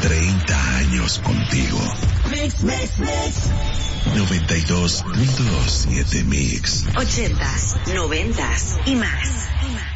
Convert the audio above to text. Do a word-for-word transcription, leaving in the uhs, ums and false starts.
treinta años contigo. Mix, mix, mix. noventa y dos punto siete Mix. Ochentas, noventas y más. Y más.